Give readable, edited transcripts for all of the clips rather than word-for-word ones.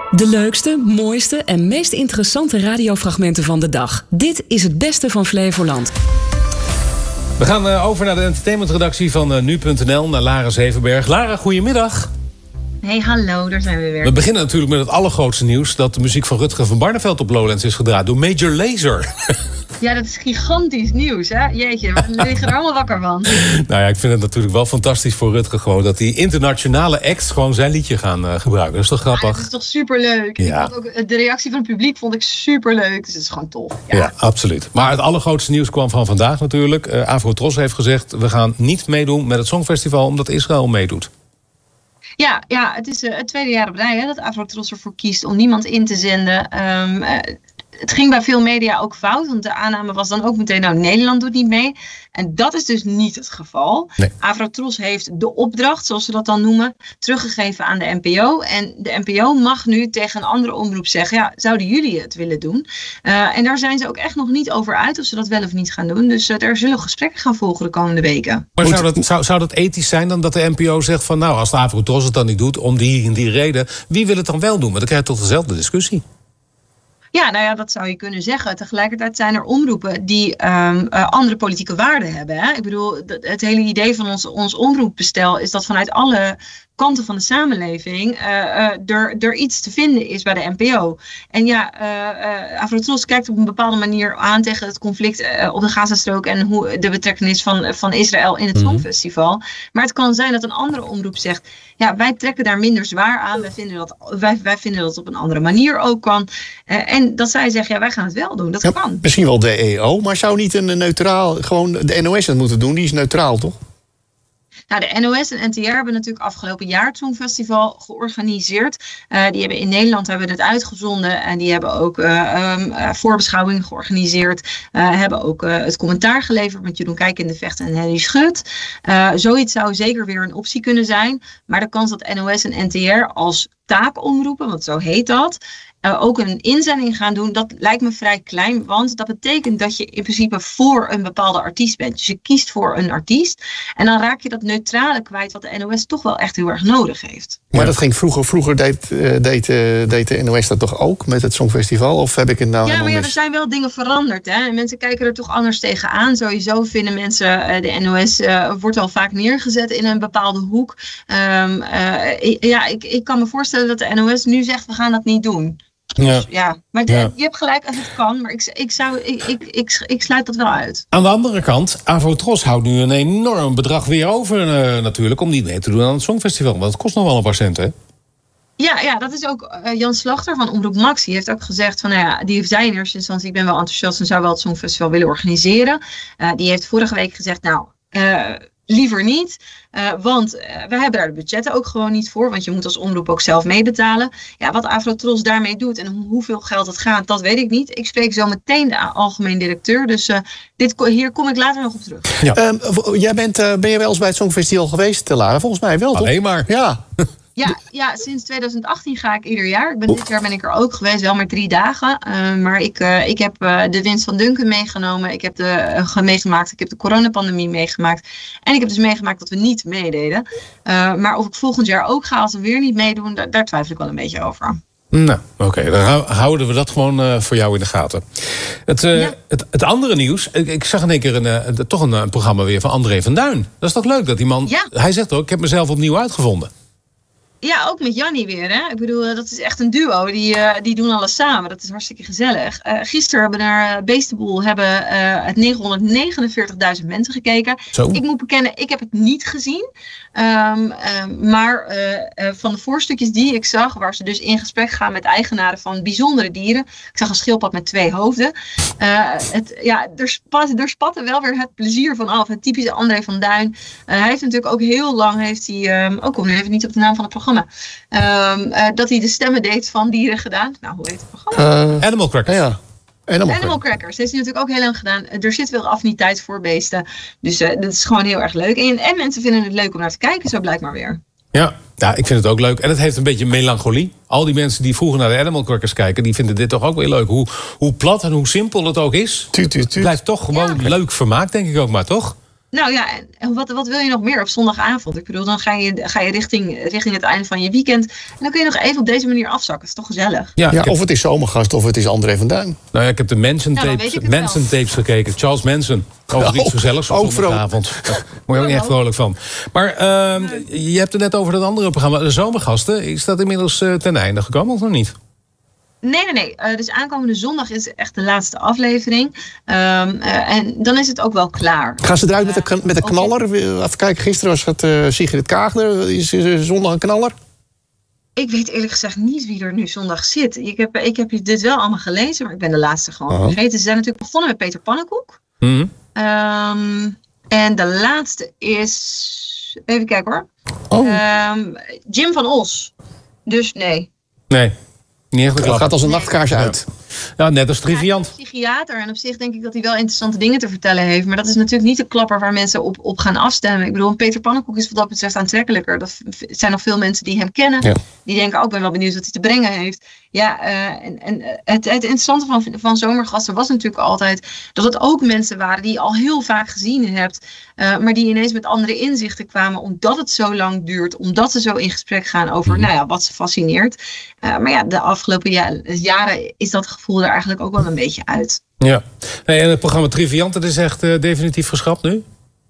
De leukste, mooiste en meest interessante radiofragmenten van de dag. Dit is het beste van Flevoland. We gaan over naar de entertainmentredactie van nu.nl, naar Lara Zevenberg. Lara, goedemiddag. Hey, hallo, daar zijn we weer. We beginnen natuurlijk met het allergrootste nieuws, dat de muziek van Rutger van Barneveld op Lowlands is gedraaid door Major Lazer. Ja, dat is gigantisch nieuws, hè? Jeetje, we liggen er allemaal wakker van. Nou ja, ik vind het natuurlijk wel fantastisch voor Rutger gewoon dat die internationale acts gewoon zijn liedje gaan gebruiken. Dat is toch grappig? Ja, dat is toch superleuk. Ja. Ik vond ook, de reactie van het publiek vond ik superleuk, dus het is gewoon tof. Ja, absoluut. Maar het allergrootste nieuws kwam van vandaag natuurlijk. Afro-Tros heeft gezegd, we gaan niet meedoen met het Songfestival omdat Israël meedoet. Ja, het is het tweede jaar op rij hè, dat Afro-Tros ervoor kiest om niemand in te zenden. Het ging bij veel media ook fout, want de aanname was dan ook meteen, nou, Nederland doet niet mee. En dat is dus niet het geval. Nee. Afro-Tros heeft de opdracht, zoals ze dat dan noemen, teruggegeven aan de NPO. En de NPO mag nu tegen een andere omroep zeggen, ja, zouden jullie het willen doen? En daar zijn ze ook echt nog niet over uit of ze dat wel of niet gaan doen. Dus er zullen gesprekken gaan volgen de komende weken. Maar zou dat ethisch zijn dan dat de NPO zegt van, nou, als de Afro-Tros het dan niet doet, om die reden, wie wil het dan wel doen? Maar dan krijg je toch dezelfde discussie. Ja, nou ja, dat zou je kunnen zeggen. Tegelijkertijd zijn er omroepen die andere politieke waarden hebben. Hè? Ik bedoel, het hele idee van ons omroepbestel is dat vanuit alle kanten van de samenleving er iets te vinden is bij de NPO. En ja, Afro-Tros kijkt op een bepaalde manier aan tegen het conflict op de Gazastrook en hoe de betrokkenis van Israël in het Songfestival. Maar het kan zijn dat een andere omroep zegt, ja, wij trekken daar minder zwaar aan. Wij vinden dat het op een andere manier ook kan. En dat zij zeggen, ja, wij gaan het wel doen. Dat kan. Misschien wel de EO, maar zou niet een neutraal, gewoon de NOS het moeten doen? Die is neutraal, toch? Nou, de NOS en NTR hebben natuurlijk afgelopen jaar het Songfestival georganiseerd. Die hebben in Nederland het uitgezonden en die hebben ook voorbeschouwingen georganiseerd. Hebben ook het commentaar geleverd met Jeroen Kijk in de Vecht en Henry Schut. Zoiets zou zeker weer een optie kunnen zijn. Maar de kans dat NOS en NTR als taakomroepen, want zo heet dat, ook een inzending gaan doen, dat lijkt me vrij klein. Want dat betekent dat je in principe voor een bepaalde artiest bent. Dus je kiest voor een artiest. En dan raak je dat neutrale kwijt wat de NOS toch wel echt heel erg nodig heeft. Maar dat ging vroeger deed de NOS dat toch ook met het Songfestival? Of heb ik het nou helemaal mis? Ja, er zijn wel dingen veranderd. Hè? En mensen kijken er toch anders tegenaan. Sowieso vinden mensen, de NOS wordt al vaak neergezet in een bepaalde hoek. Ik kan me voorstellen dat de NOS nu zegt, we gaan dat niet doen. Dus, maar je hebt gelijk als het kan, maar ik sluit dat wel uit. Aan de andere kant, Afro-Tros houdt nu een enorm bedrag weer over natuurlijk, om niet mee te doen aan het Songfestival. Want het kost nog wel een paar cent, hè? Ja, dat is ook Jan Slachter van Omroep Max. Die heeft ook gezegd van, die zei in eerste instantie, ik ben wel enthousiast en zou wel het Songfestival willen organiseren. Die heeft vorige week gezegd, liever niet, want we hebben daar de budgetten ook gewoon niet voor, want je moet als omroep ook zelf meebetalen. Ja, wat Afro-Tros daarmee doet en hoeveel geld het gaat, dat weet ik niet. Ik spreek zo meteen de algemeen directeur, dus hier kom ik later nog op terug. Ja. Ben je wel eens bij het Songfestival geweest, Lara? Volgens mij wel, toch? Alleen maar. Ja. Ja, sinds 2018 ga ik ieder jaar. Dit jaar ben ik er ook geweest, wel maar 3 dagen. Maar ik heb de winst van Duncan meegenomen. Ik heb meegemaakt. Ik heb de coronapandemie meegemaakt. En ik heb dus meegemaakt dat we niet meededen. Maar of ik volgend jaar ook ga als we weer niet meedoen, daar twijfel ik wel een beetje over. Nou, oké, dan houden we dat gewoon voor jou in de gaten. Het andere nieuws, ik zag in één keer toch een programma weer van André van Duin. Dat is toch leuk dat die man, hij zegt ook, ik heb mezelf opnieuw uitgevonden. Ja, ook met Jannie weer. Hè? Ik bedoel, dat is echt een duo. Die doen alles samen. Dat is hartstikke gezellig. Gisteren hebben naar Beestenboel het 949.000 mensen gekeken. Zo. Ik moet bekennen, ik heb het niet gezien. Maar van de voorstukjes die ik zag, waar ze dus in gesprek gaan met eigenaren van bijzondere dieren. Ik zag een schildpad met 2 hoofden. Er spatte wel weer het plezier van af. Het typische André van Duin. Hij heeft natuurlijk ook heel lang, ook kom nu even niet op de naam van het programma. Dat hij de stemmen deed van dieren gedaan. Nou, hoe heet het programma? Animal Crackers. Ja. Animal Crackers. Dat heeft hij natuurlijk ook heel lang gedaan. Er zit wel affiniteit voor beesten. Dus dat is gewoon heel erg leuk. En mensen vinden het leuk om naar te kijken, zo blijkbaar weer. Ja, ik vind het ook leuk. En het heeft een beetje melancholie. Al die mensen die vroeger naar de Animal Crackers kijken, die vinden dit toch ook weer leuk. Hoe plat en hoe simpel het ook is. Het blijft toch gewoon leuk vermaakt, denk ik ook maar, toch? Nou ja, en wat wil je nog meer op zondagavond? Ik bedoel, dan ga je richting het einde van je weekend. En dan kun je nog even op deze manier afzakken. Dat is toch gezellig? Ja, of het is Zomergast of het is André van Duin. Nou ja, ik heb de Manson tapes gekeken. Charles Manson. Over iets gezelligs op zondagavond. Daar word je ook niet echt vrolijk van. Maar je hebt het net over dat andere programma, de Zomergasten. Is dat inmiddels ten einde gekomen of nog niet? Nee. Dus aankomende zondag is echt de laatste aflevering. En dan is het ook wel klaar. Gaan ze eruit met de knaller? Even kijken, gisteren was het Sigrid Kaagner. Is zondag een knaller? Ik weet eerlijk gezegd niet wie er nu zondag zit. Ik heb dit wel allemaal gelezen, maar ik ben de laatste gewoon vergeten. Ze zijn natuurlijk begonnen met Peter Pannenkoek. En de laatste is... Even kijken hoor. Jim van Os. Dus nee. Nee. Niet echt een klap. Het gaat als een nachtkaars uit. Ja, net als Triviant. Hij is psychiater en op zich denk ik dat hij wel interessante dingen te vertellen heeft. Maar dat is natuurlijk niet de klapper waar mensen op gaan afstemmen. Ik bedoel, Peter Pannenkoek is wat dat betreft aantrekkelijker. Dat zijn nog veel mensen die hem kennen. Ja. Die denken ook, ben wel benieuwd wat hij te brengen heeft. Ja, en het interessante van Zomergasten was natuurlijk altijd dat het ook mensen waren die je al heel vaak gezien hebt. Maar die ineens met andere inzichten kwamen omdat het zo lang duurt. Omdat ze zo in gesprek gaan over wat ze fascineert. Maar ja, de afgelopen jaren is dat gevoel er eigenlijk ook wel een beetje uit. Ja. En het programma Triviant, dat is echt definitief geschrapt nu?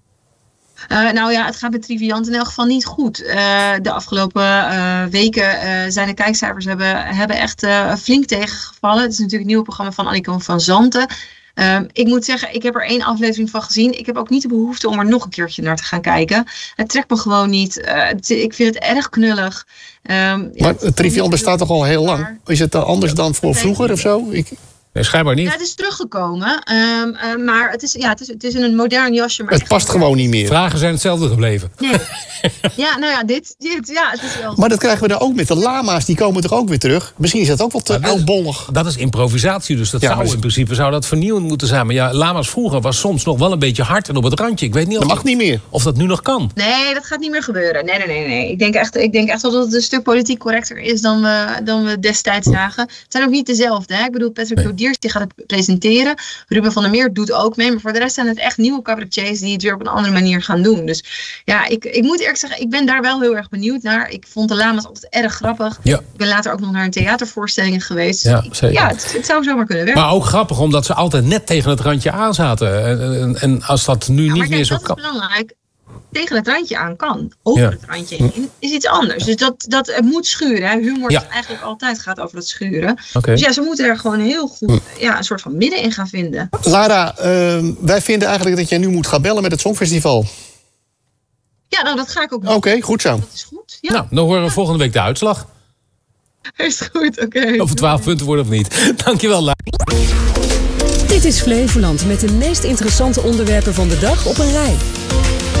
Nou ja, het gaat met Triviant in elk geval niet goed. De afgelopen weken zijn de kijkcijfers hebben echt flink tegengevallen. Het is natuurlijk een nieuw programma van Annika van Zanten. Ik moet zeggen, ik heb er 1 aflevering van gezien. Ik heb ook niet de behoefte om er nog een keertje naar te gaan kijken. Het trekt me gewoon niet. Ik vind het erg knullig. Maar het Triviant bestaat toch al heel lang? Is het dan anders dan voor vroeger of zo? Nee, schijnbaar niet. Ja, het is teruggekomen. Maar het is in een modern jasje. Maar het past gewoon niet meer. Vragen zijn hetzelfde gebleven. Nee. Ja, nou ja, dit het is wel... Maar dat krijgen we dan ook met de lama's. Die komen toch ook weer terug? Misschien is dat ook wel te oudbollig. Dat is improvisatie, dus dat in principe zou dat vernieuwend moeten zijn. Maar ja, lama's vroeger was soms nog wel een beetje hard en op het randje. Ik weet niet dat mag niet meer. Of dat nu nog kan. Nee, dat gaat niet meer gebeuren. Nee. Ik denk echt wel dat het een stuk politiek correcter is dan we destijds zagen. Het zijn ook niet dezelfde. Hè? Ik bedoel, Patrick Lodiers die gaat het presenteren. Ruben van der Meer doet ook mee. Maar voor de rest zijn het echt nieuwe cabaretiers die het weer op een andere manier gaan doen. Dus ja, ik moet eerlijk zeggen, ik ben daar wel heel erg benieuwd naar. Ik vond de lama's altijd erg grappig. Ja. Ik ben later ook nog naar een theatervoorstelling geweest. Ja, zeker. Het zou zomaar kunnen werken. Maar ook grappig, omdat ze altijd net tegen het randje aan zaten. En als dat nu niet meer zo kan. Dat is belangrijk. Tegen het randje aan kan. Over het randje heen is iets anders. Dus dat het moet schuren. Hè. Humor is eigenlijk altijd gaat over het schuren. Okay. Dus ja, ze moeten er gewoon heel goed een soort van midden in gaan vinden. Lara, wij vinden eigenlijk dat jij nu moet gaan bellen met het Songfestival. Ja, nou dat ga ik ook doen. Oké, goed zo. Dat is goed. Ja. Nou, dan horen we volgende week de uitslag. Is goed, oké. Of het 12 punten worden of niet. Dankjewel, Lara. Dit is Flevoland met de meest interessante onderwerpen van de dag op een rij.